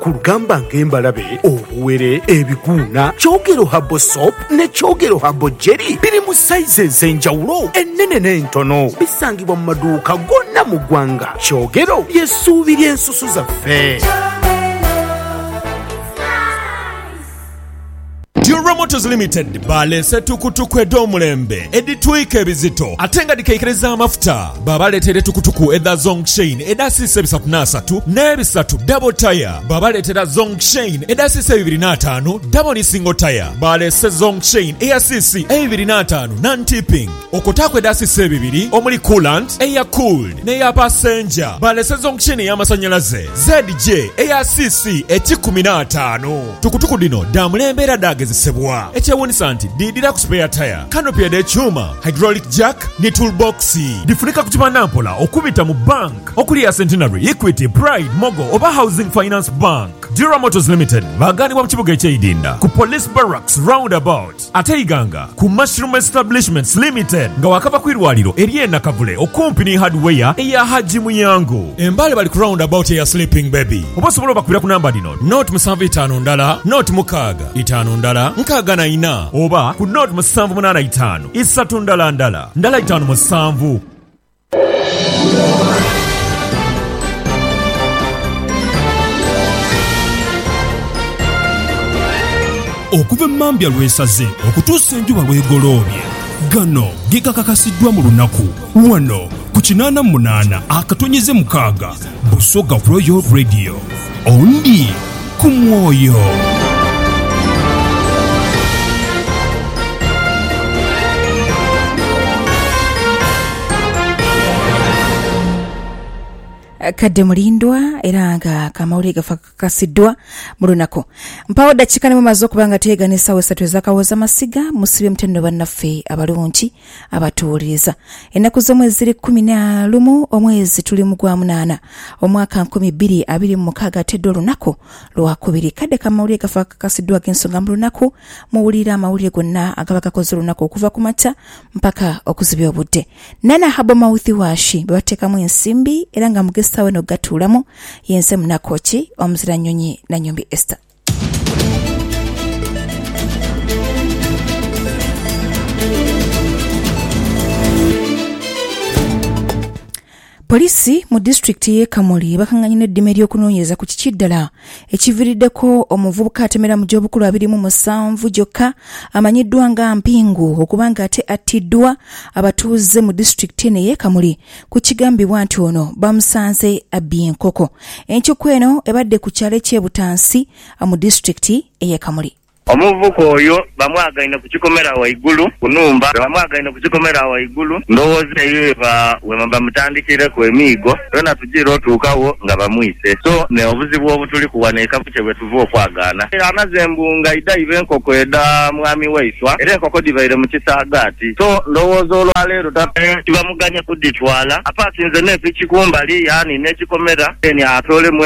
ku lugamba ng'embalabe, obuwere, ebiguuna, Kyogero Herbal Soap ne Kyogero Herbal Jelly biri mu sayizi ez'enjawulo, ennene n'entono. Bisangibwa mu maduuka gonna mu ggwanga. Kyogero y'essuubi ly'ensusu zaffe. Dura Motors Limited balese tukutuku edomulembe editwika ebizito atenga dikekereza amafuta babaletere tukutuku eda Zongshin edasise bisatu nasatu n'ebisatu double tire babaletera Zongshin edasise 25 double ni single tire balese Zongshin eyasisi 25 non-tipping okutako edasise 2 omuli coolant eya cooled n'eya passenger balese Zongshin ey'amasanyalaze ZJ eyasisi 15 tukutuku dino damulembe era dageze sebwa ekyewunisa nti didira ku spare tire canopy ekyuma hydraulic jack ne toolbox difunika ku kibanampola okubita mu bank okuli ya Centenary, Equity, Pride, Mogo oba Housing Finance Bank. Dura Motors Limited baganibwa mu kibuga eky'Idinda ku Police Barracks roundabout ate Iganga ku Mushroom Establishments Limited nga wakava ku irwaliro eriye Nakavule okumpi ne hardware eya Haji Muyango embale bali ku roundabout eya Sleeping Baby oba sobola bakubira ku namba dino note 75 ndala note mukaga 5 ndala nkaga na ina oba ku note 785 isatu ndala 5 okuva emmambya lwesaze okutuusa enjuba lwegoloobye gano gikakakasiddwa mu lunaku wano ku 88 akatonyeze mukaaga Busoga Royal Radio ondi ku mwoyo. Kadde mulindwa era nga kamawulire gafakasiddwa mu lunaku mpawo dakika ne mumaze okubanga teganisa wesatu ezakawoza masiga musibe mutendo bannaffe abalungi abatuwuliriza ennaku z'omwezi 11 omwezi tuli mu gwa 8 omwaka 2026 tedde olunaku lwakubiri kadde kamawulire gafakasiddwa g'ensonga mu lunaku muwulira amawulire gonna agaba gakoze olunaku okuva ku makya mpaka okuzibya obudde Nana Habo Mouthwash bebateekamu ensimbi era nga mugesa sawe no gatulamu yense munakochi omuzira nyonyi na nyombi Esther. Polisi mu district ye Kamuli bakanganyine eddime ly'okunoonyereza ku kikiddala ekiviiriddeko omuvubuka atemera mu gy'obukulu 27 gyokka amanyiddwa nga Mpingu okubanga ate attiddwa abatuuze mu district ene ye Kamuli ku kigambibwa nti ono bamusanze abbye enkoko. Enkyuko eno ebadde ku kyalo ky'Ebutansi mu district eye Kamuli. Omuvubuka oyo bamwagaine ku kikomera waigulu kunumba bamwagaine ku kikomera waigulu ndowooza yeba wemamba mutandikire ku emigo yona tujira otuukawo nga bamwise so ne obuzibu obutuli kuwaneeka kuche bwetuva okwagaana amazembunga idaiva enkoko eda mwami waiswa era enkoko dibaire mu kisaagaati so ndowooza olwaleero tibamuganye kuditwala apasinze nepiki kumbali yani nekikomera eni atolemu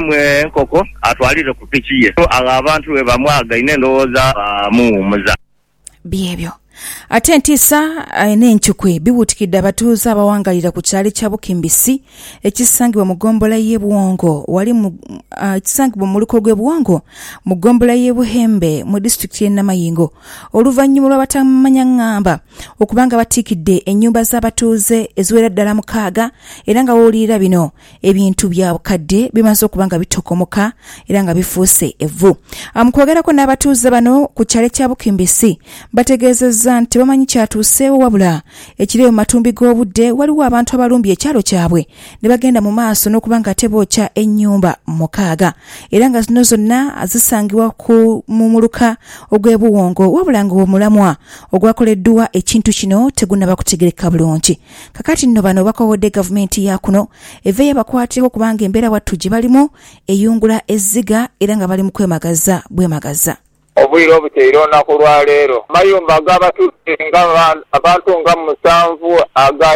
enkoko atwalire ku piki ye so abantu we bamwagaine ndowooza muwumuza byebyo ate ntiisa n'enkyukwe bibuutikidde abatuuze abawangalira ku kyalo kya Bukimbisi ekisangibwa mu gombola y'e Buwongo wali ekisangibwa mu luko lw'e Buwongo mu gombola y'e Buhembe mu district y'e Namayingo oluvannyuma lw'abatamanya ngamba okubanga batiikidde ennyumba z'abatuuze eziwera ddala 6 era nga woolirira bino ebintu bya bukadde bimaze okubanga bitokomoka era nga bifuuse evvu. Mu kwogerako n'abatuuze bano ku kyalo kya Bukimbisi bategeezezza nti bamanyi kyatuuseewo wabula ekiri mu matumbi g'obudde waliwo abantu abalumbye ekyalo kyabwe ne bagenda mu maaso n'okubanga ate bookya ennyumba 6 era nga zino zonna zisangibwa ku mumuluka ogw'e Buwongo wabula nga omulamwa ogwakoleddwa ekintu kino tegunnaba kutegereka bulungi. Kakati nno bano bakowodde gavumenti ya kuno eveeyo bakwatireko kubanga embeera wattu gye balimu eyungula ezziga era nga bali mu kwemagaza bwemagaza. Obwire obuteire olunaku lwaleero mayumba g'abatuuze nga abantu nga 7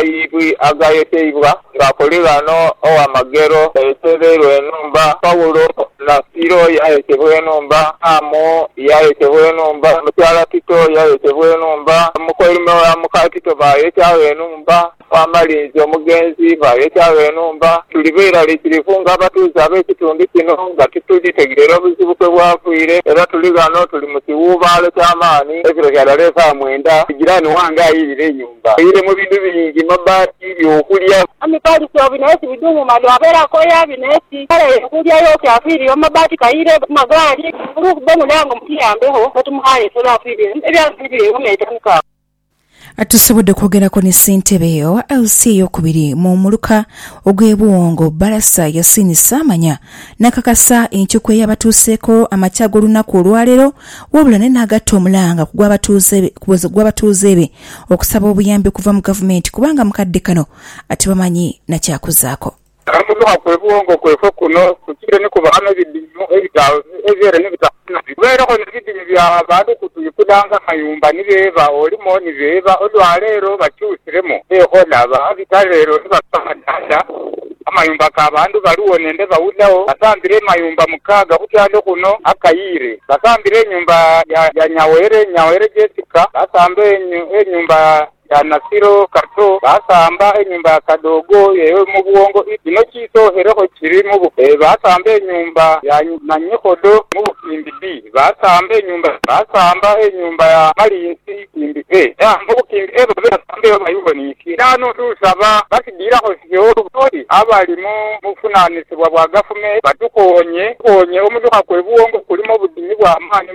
agayeteibwa ng'akolirano owamagero yayeteberwa enumba Pawulo Nasiro yayetebwa enumba Amo yayetebwa enumba Mukyala Tito yayetebwa enumba Mukolime wa Mukatito bayetawo enumba w'amalinzi omugenzi bayekyalo enumba tuli beerala ekirifunga abatuuze ab'ekitundu kino nga tutulitegerera obuzibu kwe bwafiire era tuli gano tuli mu kiwuubaalo ky'amaani ekiro kyalaleesa mwenda jirani wange ayirira enyumba ayire mu bintu bingi mabaati byokulya amikalisyo binesi bidumu malo abeerako ya binesi kale okulyayo kyafiiriyo mabaati kayire magaali olukuba omulango mukiyambeho otumuhaye tolafiire ebyafiiriye omeetamuka atusobodde kwogerako ne ssentebe owa LC eyokubiri mu muluka ogw'ebuwongo Balasa Yasinisa Amanya nakakasa enkyuko eyabatuuseeko amakya g'olunaku olwaleero wabula ne n'agatta omulanga ku gw'abatuuze be okusaba obuyambi okuva mu gavumenti kubanga mukadde kano ate bamanyi nakyakuzaako. Amuduha kwebuwongo kwefo kuno kukire ne kubahama ebidimu ebyere n'ebitafuna bibeereko n'ebidimu bya bantu kutuyikudanga mayumba nibeeba olimo nibeeba olwaleero bakyusiremu eholaba bitaleero nibasamadanda amayumba k'abantu baliwo nende bawudawo basambire mayumba mukaaga kukyalo kuno akayire basambire enyumba ya nyawere Jessica basambe enyumba ya Nasiro Kato basamba enyumba ya Kadogo yewe mu buwongo ino kisohereho kiri mu bufe basamba enyumba ya Nanyekodo mu Bukimbi B basamba enyumba ya Malinsi Kimbi A ya mu Bukimbi A basamba bayuboniki nano tusaba basidiraho siyo bodi abalimu mufunanisibwa bwa gafume batukonye omuduka kwebuwongo kulimo budimi bwa amani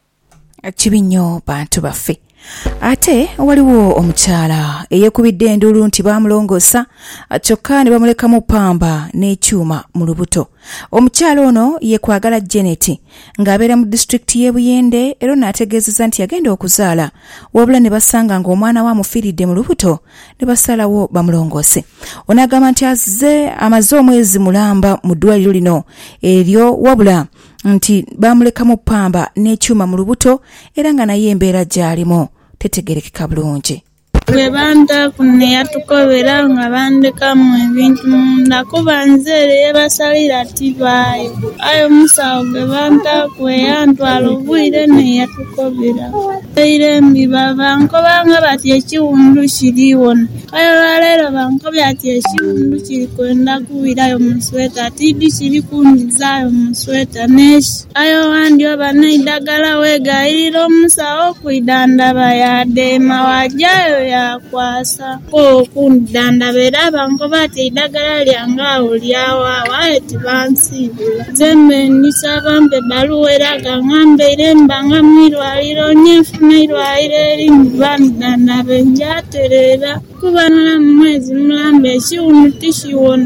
kibinyo bantu baffe. Ate waliwo omukyala eyekubidde enduulu nti baamulongoosa kyokka ne bamulekamu pamba n'ekyuma mu lubuto. Omukyala ono ye Kwagala Janet ng'abeera mu disitulikiti y'e Buyende era n'ategeezezza nti yagenda okuzaala wabula ne basanga ng'omwana we amufiiridde mu lubuto ne basalawo bamulongoose. Ono agamba nti amaze omwezi mulamba mu ddwaliro lino eryo wabula nti baamulekamu pamba n'ekyuma mu lubuto era nga naye embeera gy'alimu tetegerekeka bulungi. Bwe bantaku ne yatukobera nga bandekamu ebintu munda kuba nzeere basalira tibaayo ayo musawo ge bantaku eyantwala obwire ne yatukobera eire embi bankobanga bati ekiwundu kiriwona ayo lwaleero bankobya ati ekiwundu kiri kwenda kuwirayo mu sweta tidi kiri kundizaayo mu sweta neshi ayo wandi oba neidagala weegayirira omusawo kuidandaba yadeema wajjayo yakwasa okundandabera bankoba ati eidagala lyange awo lyawawa eti bansiibula zembe ndisaba mpe baluwa eraga ngambeire mbanga mwirwaliro nyenfuna irwaliro erimu bandandabe njaterera kuba nala mu mwezi mulamba ekiwunu tikiwona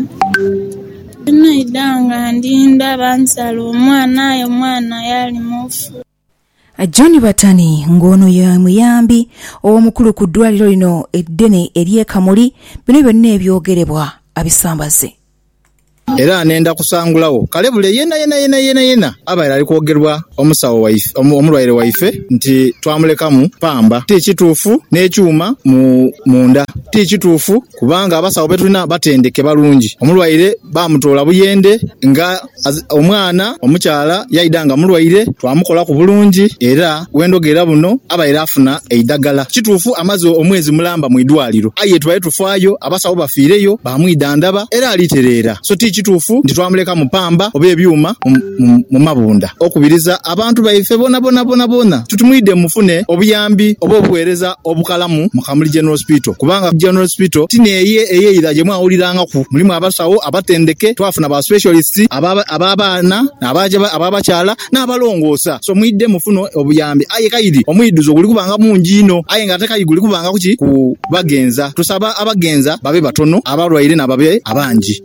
naidanga ndinda bansala omwana ayo omwana yali mufu. John Batani ng'ono ye muyambi ow'omukulu ku ddwaliro lino eddene ery'e Kamuli bino byonna ebyogerebwa abisambaze. Era nenda kusangulawo kalebule yena abaira ali kwogerwa omusawo waife omulwaire waife nti twamulekamu pamba tikituufu n'ekyuma munda tikituufu kubanga abasawo betulina batendeke balungi omulwaire bamutoola Buyende nga omwana omukyala yaidanga mulwaire twamukola ku bulungi era wendogera buno abaira afuna eidagala kituufu amaze omwezi mulamba mu idwaliro aye twaye tufaayo abasawo bafiireyo bamwidandaba era aliterera so kituufu nti twamuleka mu pamba oba ebyuma mu mabunda okubiriza abantu baife bona tutumwidde mufune obuyambi oba obuweereza obukalamu mu Kamuli General Hospital kubanga General Hospital tineye eyeyira gye mwawuliranga ku mulimu abasawo abatendeke twafuna ba specialists ababaana ababakyala n'abalongoosa so mwidde mufuno obuyambi aye kayidi omwiduzo guli kubanga mungi ino aye nga tekayidi guli kubanga ku bagenza tusaba abagenza babe batono abalwaire n'ababe abangi.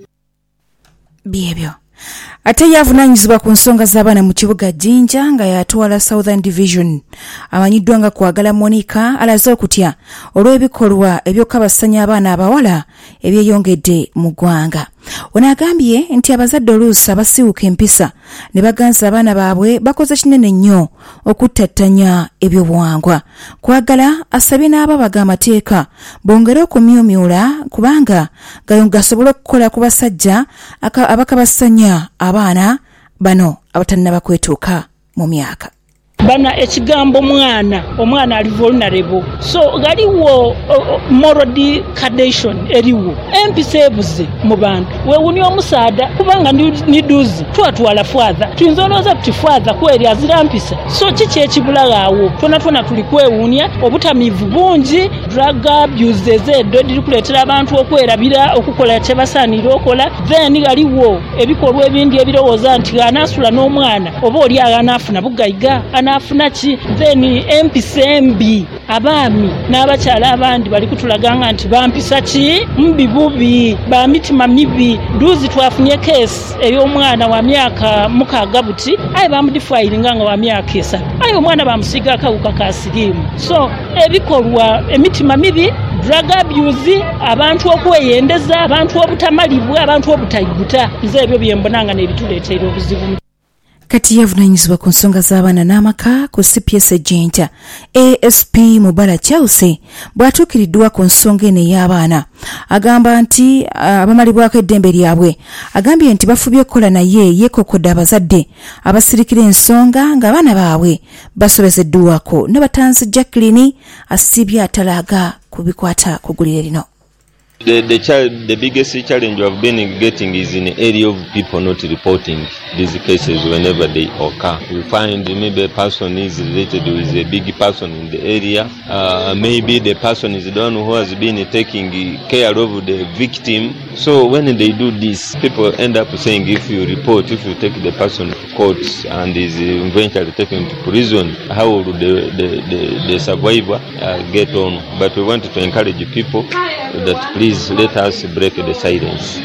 Byebyo ate yavunaanyizibwa ku nsonga z'abaana mu kibuga Jinja nga yatwala Southern Division amanyiddwa nga Kwagala Monica alaze okutya olw'ebikolwa ebyokabasanya abaana abawala ebyeyongedde mu ggwanga. Ono agambye nti abazadde oluusi abasiiwuka empisa ne baganza abaana baabwe bakoze kinene nnyo okuttattanya ebyobuwangwa. Kwagala asabye n'ababaga amateeka bongere okumyumyula kubanga gasobole okukola ku basajja abakabasanya abaana bano abatannaba kwetuuka mu myaka. bana ekigambo omwana ali vulnerable so galiwo moral degradation eriwo empisa ebuze mu bantu wewuni omusaada kubanga ni duzi twatwala father tuyinza olowooza tuti father kweri azira mpisa so kiki ekibulagaawo twona tuli kwewuunya obutamiivu bungi drug abuse ezeedo diri kuleetera abantu okwerabira okukola kyebasaanira okola then galiwo ebikolwa ebindi ebirowooza nti anaasula n'omwana oba oli anaafuna bugayiga anaafuna ki then empisa embi abaami n'abakyala abandi bali kutulaganga nti bampisa ki mbi bubi ba mitima mibi duzi twafunye case ey'omwana wa myaka 6 buti aye bamudifayiringa nga wa myaka 3 aye omwana bamusiga akawuka ka siriimu so ebikolwa emitima mibi drug abuse abantu okweyendeza abantu obutamalibwa abantu obutayibuta nze ebyo byembonanga nebituleetera obuzibu kati yavunanyizibwa ku nsonga z'abaana n'amaka ku CPS Ejjenta ASP Mubala Chelsea bw'atuukiriddwa ku nsonga eno ey'abaana agamba nti abamalibwako eddembe lyabwe agambye nti bafubye okukola naye yeekokkodde abazadde abasirikira ensonga ng'abaana baabwe basobezeddwako ne batanze Jacqueline asibye atalaaga ku bikwata ku ggulire lino. The biggest challenge we have been getting is in the area of people not reporting these cases whenever they occur. We find maybe a person is related with a big person in the area. Maybe the person is the one who has been taking care of the victim. So when they do this, people end up saying if you take the person to court and is eventually taken to prison, how will the survivor get on? But we want to encourage people that please let us break the silence.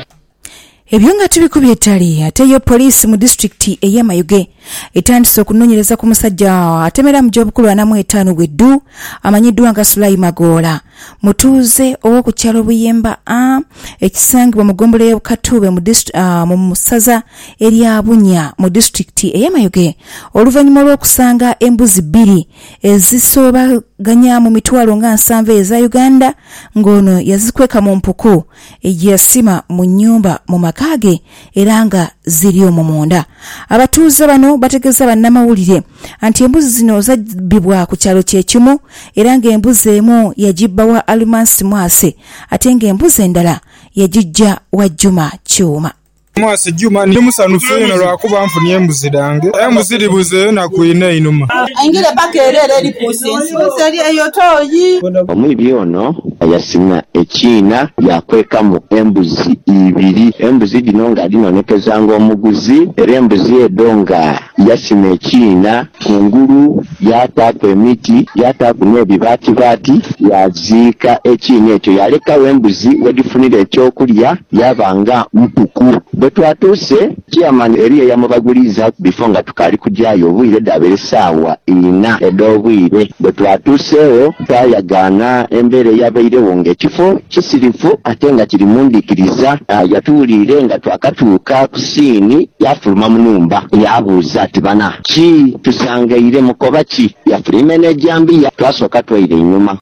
Ebyo nga tubikubye ettali ate yo poliisi mu disitulikiti ey'e Mayuge etandise okunoonyereza ku musajja atemera mu gy'obukulu 45 gw'eddu amanyiddwa nga Sulai Magoola mutuuze ow'oku kyalo Buyemba ekisangibwa mu ggombolola y'e Katuube mu ssaza erya Bunya mu disitulikiti ey'e Mayuge oluvannyuma lw'okusanga embuzi 2 ezisoobaganya mu mitwalo nga 7 eza Uganda ng'ono yazikweka mu mpuku egyasima mu nnyumba mu makage era nga ziri omwo munda. Abatuuze bano bategeeza bannamawulire anti embuzi zino zabbibwa ku kyalo kyekimu era ng'embuzi emu yagibba wa Almasi Mwase ate ng'embuzi endala yagijja wa Juma Kyuma. Mwase Juma ni musanufu eno lwakuba nfunye embuzi dange embuzi libuze na kuina inuma angile bakerere lipusi nseri eyotoyi omwibi ono yasima ekiina yakweka mu embuzi 2 embuzi dino nga dinonekeza nga omuguzi era embuzi edonga yasima ekiina kungulu yataako emiti yataako n'ebibaatibaati yaziika ekiina ekyo yalekawo embuzi wedifunira ekyokulya yabanga mpuku. Twatuuse chairman area yamubaguliza before nga tukali kujayo obwire dabere essaawa 4 ed'obwire bwe twatuuseewo twayagaana embeera yabeerewo ng'ekifo kisirifu ate nga kiri mundiikiriza yatuwulire nga twakatuuka ku siini yafuluma mu nnumba yabuuza ati bana ki tusangaire mukoba ki yafuluma n'ejjambiya twasooka tweyire ennyuma.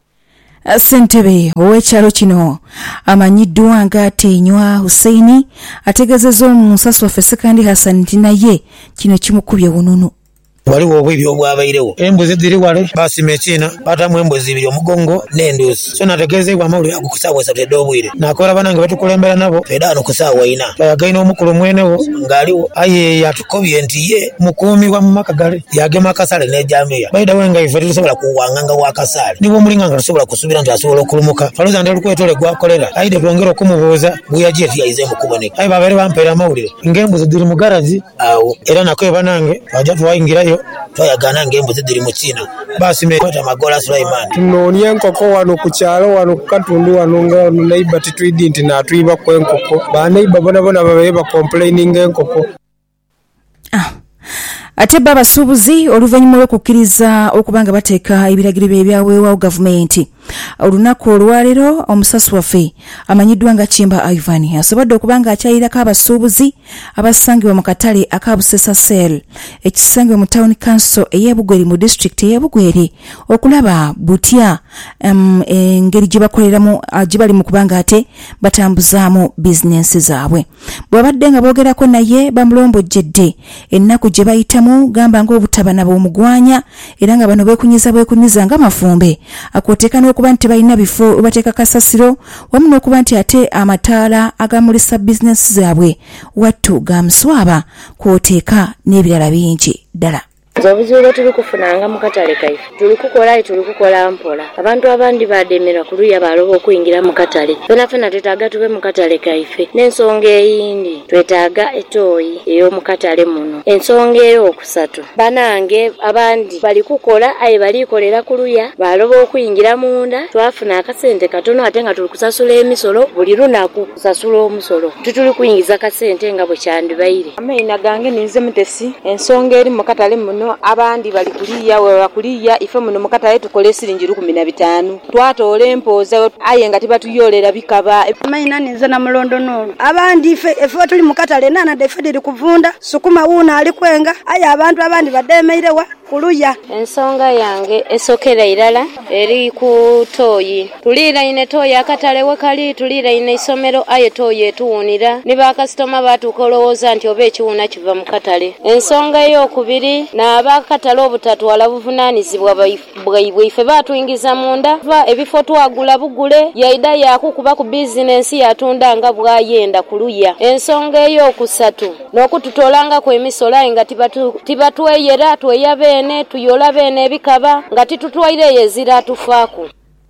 Ssentebe ow'ekyalo kino amanyiddwa nga Tenywa Hussein ategeezezza omusasi waffe Sekandi Hassan nti naye kino kimukubye bununu. Waliwo obwibyo obwabayirewo embuzi ziri wale basima ekiina batamu embuzi 2 omugongo n'enduusi so nategeezebwa amawulire ago ku ssaawa 3 ed'obwire nakola banange batukulembera nabo fedaano ku ssaawa 4 twayagaina omukulu mwenewo ng'aliwo aye yatukobye nti ye mukuumi wa mu makagale yagema akasale n'ejjambiya bayida wenga ife tusobola kuwanganga wa kasale nibo mulinga nga tusobola kusubira nti asobola okulumuka faluza ndi lukwetole gwakolera ayide twongera okumubuuza buyaji eti yayize mu kuboneka aye babeere bampeera amawulire ng'embuzi ziri mu garazi awo era nakoye banange twajja twayingirayo twayagana ng'embuzi ziri mu Kiina basime kweta Magoola Sulaiman tunoonye enkoko wano ku kyalo wano ku Katundu wano nga neiba titwidi nti naatwiba ku enkoko baneiba bonabona babaye bakomplaininga enkoko. Ate babasuubuzi oluvannyuma lw'okukkiriza okubanga bateeka ebiragiro bye ebyaweewawo gavumenti olunaku olwaleero omusasi waffe amanyiddwa nga Kimba Ivan asobodde okuba nga akyayirako abasuubuzi abasangibwa mu katale aka Busesa Sel ekisangibwa mu Town Council ey'Ebugweri mu district ey'Ebugweri okulaba butya engeri gye bakoleramu gye bali mu kubanga ate batambuzaamu bizinensi zaabwe. Bw'abadde nga boogerako naye bamulombojjedde ennaku gye bayitamu gamba ng'obutabana bw'omugwanya era nga bano beekunyiza nga mafumbe akwoteeka n'okuba nti balina bifo bateeka kasasiro wamu n'okuba nti ate amataala agamulisa bizinensi zaabwe wattu ga muswaba kwoteeka n'ebirala bingi ddala. Obuzibu tuli kufunanga mu katale kaife tuli kukola mpola abantu abandi bademerwa ku luya baloba okuyingira mu katale fena twetaaga tube mu katale kaife n'ensonga eyindi twetaaga etooyi ey'omu katale muno ensonga ey'okusatu banange abandi bali kukola aye balikolera ku luya baloba okuyingira munda twafuna akasente katono ate nga tuli kusasula emisolo buli lunaku kusasula omusolo tutuli kuyingiza kasente nga bwe kyandibaire. Amaina gange ninze mutesi ensonga eri mu katale muno abandi bali kuliya we bakuliya ife muno mukatale tukole siringi 15 twatoola empoza aye nga tibatuyolera bikaba maina ninze na mulondo no abandi ife tuli mukatale nana defe diri kuvunda sukuma una ali kwenga aye abantu abandi bademeirewa kuluya. Ensonga yange esokera irala eri ku toyi tulira ine toyi akatale wakali tulira ine isomero aye toyi etuwunira ne bakasitoma batukolowooza nti oba ekiwuna kiva mu katale. Ensonga ey'okubiri n'abakatale obutatwala buvunaanyizibwa bwaibwe ife batuyingiza munda ebifo twagula bugule yaida yakukuba ku bizinensi yatunda nga bwayenda kuluya. Ensonga ey'okusatu n'okututolanga kw'emisolo aye nga tibatweyera tweya bene tuyola bene ebikaba nga titutwaire yezira tufaako.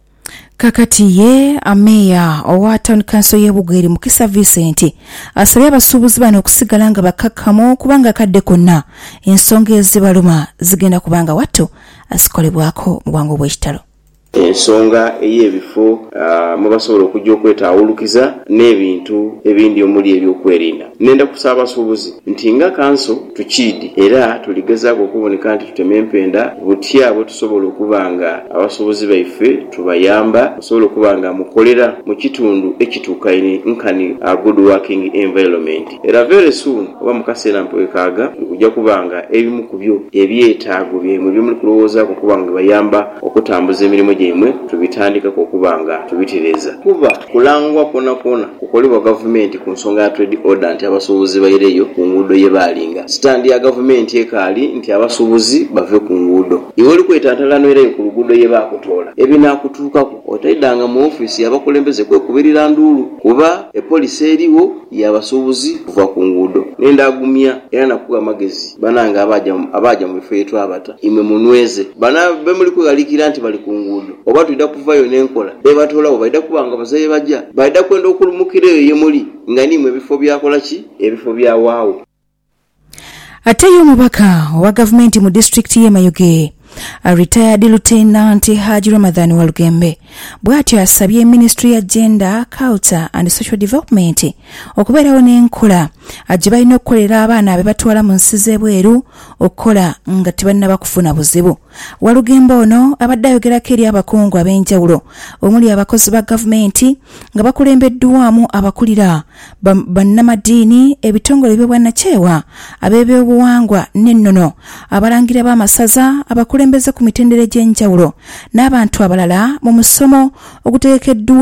Kakati ye ameya owa Town Council y'Ebugweri Mukisa Vincent asabye abasuubuzi bano okusigala nga bakakkamu kubanga kadde konna ensonga ezibaluma zigenda kubanga wattu asikolebwako mu bwangu bw'ekitalo. Ensonga ey'ebifo mubasobola okujja okwetaawulukiza n'ebintu ebindi omuli ebyokwerinda. Nenda kusaba abasuubuzi nti nga kanso tukiidi era tuligezaako okuboneka nti tuteme empenda butya bwe tusobola okuba nga abasuubuzi baife tubayamba tusobola okuba nga mukolera mu kitundu ekituukaine nkani good working environment. Era very soon oba mu kaseera mpwekaaga kujja kuba nga ebimu ku byo ebyetaago byemwe byomuli kulowoozaako okuba nga bayamba okutambuza emirimu imwe tubitandika kokubanga tubitereza kuba kulangwa kona kukolebwa government ku nsonga ya trade order nti abasuubuzi baireyo ku nguudo ye balinga stand ya government ekali nti abasuubuzi bave ku nguudo iwe likwetantala ereyo ku luguudo ye bakutola ebinakutuukako otaidanga mu office yabakulembeze kwekubirira ndulu kuba epolisi eriwo y'abasuubuzi kuva ku nguudo nenda agumya era nakuwa magezi bananga abaja mu bifo yetu abata imwe munweze bana bemuli kwegalikira nti bali ku nguudo oba tuida kuvayo n'enkola bebatolawo baida kubanga bazaye bajja baida kwenda okulumukira eyo yemuli nga nimwe ebifo byakola ki ebifo byawaawo. Ate y'omubaka wa gavumenti mu district y'e Mayuge retired Lieutenant Haji Ramadhan Walugembe bw'atyo asabye Ministry ya Gender, Culture and Social Development okubeerawo n'enkola gye balina okukolera abaana abebatwala mu nsi z'ebweru okukola nga tebannaba kufuna buzibu. Walugembe ono abadde ayogerako eri abakungu ab'enjawulo omuli abakozi ba gavumenti nga bakulembeddwamu abakulira bannamadiini ebitongole by'obwannakyewa ab'ebyobuwangwa n'ennono abalangira b'amasaza abakulembeze ku mitendera gy'enjawulo n'abantu abalala mu musomo ogutegekeddwa